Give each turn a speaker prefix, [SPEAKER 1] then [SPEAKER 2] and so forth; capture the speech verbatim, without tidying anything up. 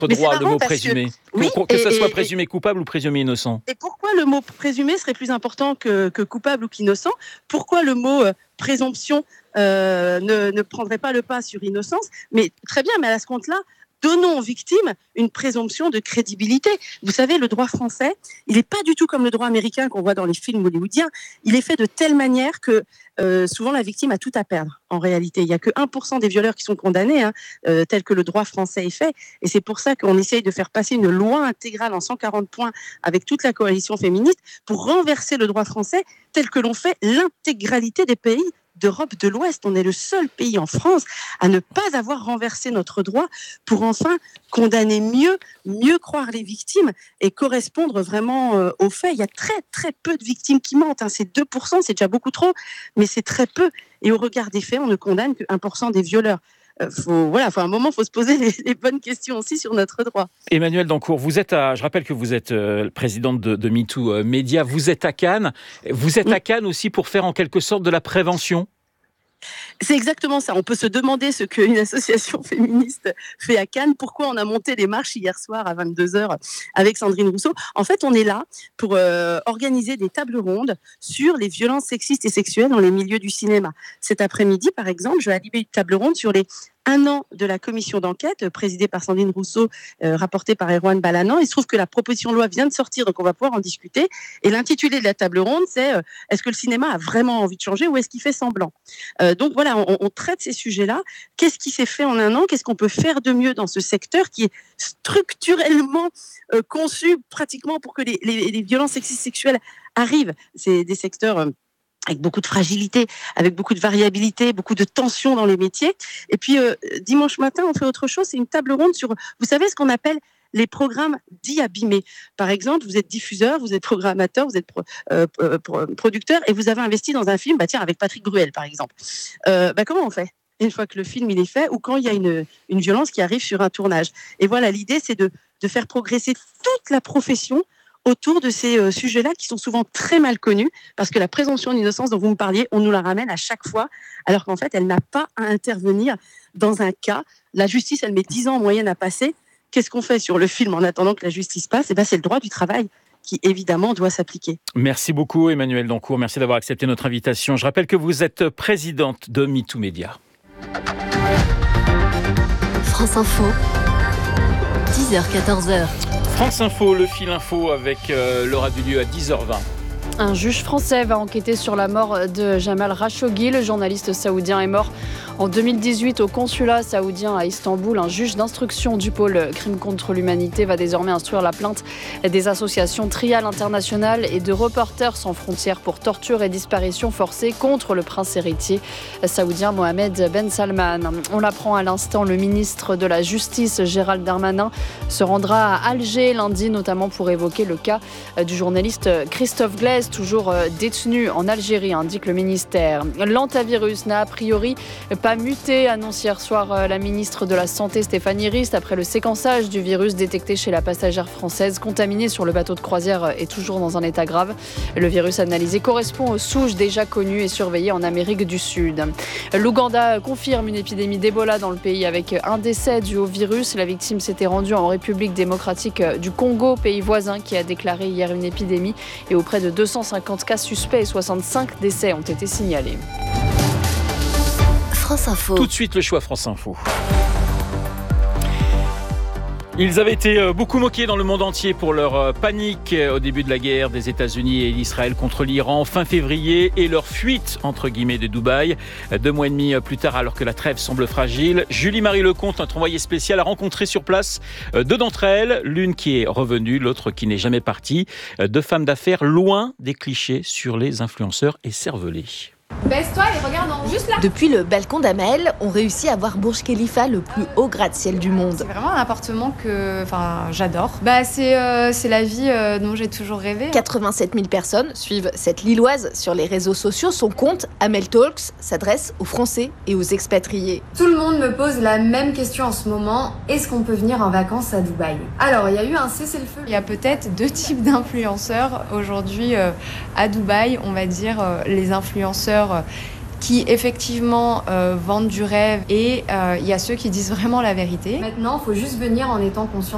[SPEAKER 1] droit le mot présumé que, oui, que, que et, ça soit présumé et, coupable ou présumé innocent.
[SPEAKER 2] Et pourquoi le mot présumé serait plus important que, que coupable ou qu'innocent? Pourquoi le mot euh, présomption euh, ne, ne prendrait pas le pas sur innocence? Mais très bien, mais à ce compte-là, donnons aux victimes une présomption de crédibilité. Vous savez, le droit français, il n'est pas du tout comme le droit américain qu'on voit dans les films hollywoodiens. Il est fait de telle manière que euh, souvent la victime a tout à perdre. En réalité, il n'y a que un pour cent des violeurs qui sont condamnés, hein, euh, tel que le droit français est fait. Et c'est pour ça qu'on essaye de faire passer une loi intégrale en cent quarante points avec toute la coalition féministe pour renverser le droit français tel que l'ont fait l'intégralité des pays d'Europe de l'Ouest. On est le seul pays en France à ne pas avoir renversé notre droit pour enfin condamner mieux, mieux croire les victimes et correspondre vraiment euh, aux faits. Il y a très très peu de victimes qui mentent, hein. C'est deux pour cent, c'est déjà beaucoup trop, mais c'est très peu. Et au regard des faits, on ne condamne que un pour cent des violeurs. Euh, faut, voilà, faut à un moment, il faut se poser les, les bonnes questions aussi sur notre droit.
[SPEAKER 1] Emmanuelle Dancourt, vous êtes à, je rappelle que vous êtes euh, présidente de, de MeToo euh, Média, vous êtes à Cannes. Vous êtes mmh. à Cannes aussi pour faire en quelque sorte de la prévention?
[SPEAKER 2] C'est exactement ça. On peut se demander ce qu'une association féministe fait à Cannes. Pourquoi on a monté les marches hier soir à vingt-deux heures avec Sandrine Rousseau? En fait, on est là pour euh, organiser des tables rondes sur les violences sexistes et sexuelles dans les milieux du cinéma. Cet après-midi, par exemple, je vais animer une table ronde sur les un an de la commission d'enquête présidée par Sandrine Rousseau, euh, rapportée par Erwan Balanan. Il se trouve que la proposition de loi vient de sortir, donc on va pouvoir en discuter. Et l'intitulé de la table ronde, c'est euh, « Est-ce que le cinéma a vraiment envie de changer ou est-ce qu'il fait semblant ?» euh, Donc voilà, on, on traite ces sujets-là. Qu'est-ce qui s'est fait en un an? Qu'est-ce qu'on peut faire de mieux dans ce secteur qui est structurellement euh, conçu pratiquement pour que les, les, les violences sexistes sexuelles arrivent? C'est des secteurs... Euh, avec beaucoup de fragilité, avec beaucoup de variabilité, beaucoup de tension dans les métiers. Et puis, euh, dimanche matin, on fait autre chose, c'est une table ronde sur, vous savez, ce qu'on appelle les programmes dits abîmés. Par exemple, vous êtes diffuseur, vous êtes programmateur, vous êtes pro, euh, pro, producteur, et vous avez investi dans un film, bah tiens, avec Patrick Bruel, par exemple. Euh, bah comment on fait une fois que le film il est fait, ou quand il y a une, une violence qui arrive sur un tournage? Et voilà, l'idée, c'est de, de faire progresser toute la profession autour de ces euh, sujets-là qui sont souvent très mal connus, parce que la présomption d'innocence dont vous me parliez, on nous la ramène à chaque fois, alors qu'en fait, elle n'a pas à intervenir dans un cas. La justice, elle met dix ans en moyenne à passer. Qu'est-ce qu'on fait sur le film en attendant que la justice passe? Et ben, c'est le droit du travail qui, évidemment, doit s'appliquer.
[SPEAKER 1] Merci beaucoup, Emmanuelle Dancourt. Merci d'avoir accepté notre invitation. Je rappelle que vous êtes présidente de MeToo Média.
[SPEAKER 3] France Info, dix heures quatorze heures.
[SPEAKER 1] France Info, le fil info avec euh, Laura Dulieu à dix heures vingt.
[SPEAKER 4] Un juge français va enquêter sur la mort de Jamal Khashoggi. Le journaliste saoudien est mort en deux mille dix-huit au consulat saoudien à Istanbul. Un juge d'instruction du pôle crime contre l'humanité va désormais instruire la plainte des associations Trial International et de Reporters sans frontières pour torture et disparition forcée contre le prince héritier saoudien Mohamed Ben Salman. On l'apprend à l'instant, le ministre de la Justice Gérald Darmanin se rendra à Alger lundi, notamment pour évoquer le cas du journaliste Christophe Glaise, toujours détenu en Algérie, indique le ministère. L'antivirus n'a a priori pas muté, annonce hier soir la ministre de la Santé Stéphanie Rist, après le séquençage du virus détecté chez la passagère française contaminée sur le bateau de croisière est toujours dans un état grave. Le virus analysé correspond aux souches déjà connues et surveillées en Amérique du Sud. L'Ouganda confirme une épidémie d'Ebola dans le pays avec un décès dû au virus. La victime s'était rendue en République démocratique du Congo, pays voisin qui a déclaré hier une épidémie, et auprès de deux cent cinquante cas suspects et soixante-cinq décès ont été signalés.
[SPEAKER 3] France Info.
[SPEAKER 1] Tout de suite, le choix France Info. Ils avaient été beaucoup moqués dans le monde entier pour leur panique au début de la guerre des États-Unis et d'Israël contre l'Iran fin février et leur fuite entre guillemets de Dubaï. Deux mois et demi plus tard, alors que la trêve semble fragile, Julie-Marie Lecomte, notre envoyée spéciale, a rencontré sur place deux d'entre elles, l'une qui est revenue, l'autre qui n'est jamais partie. Deux femmes d'affaires loin des clichés sur les influenceurs écervelés.
[SPEAKER 5] Baisse-toi et regarde en haut. Juste là.
[SPEAKER 6] Depuis le balcon d'Amel, on réussit à voir Burj Khalifa, le plus haut gratte-ciel du monde.
[SPEAKER 5] C'est vraiment un appartement que enfin, j'adore. Bah, c'est, euh, c'est la vie euh, dont j'ai toujours rêvé.
[SPEAKER 6] quatre-vingt-sept mille personnes suivent cette Lilloise sur les réseaux sociaux. Son compte, Amel Talks, s'adresse aux Français et aux expatriés.
[SPEAKER 5] Tout le monde me pose la même question en ce moment. Est-ce qu'on peut venir en vacances à Dubaï? Alors, il y a eu un cessez-le-feu. Il y a peut-être deux types d'influenceurs aujourd'hui euh, à Dubaï. On va dire euh, les influenceurs qui effectivement euh, vendent du rêve et il euh, y a ceux qui disent vraiment la vérité. Maintenant, il faut juste venir en étant conscient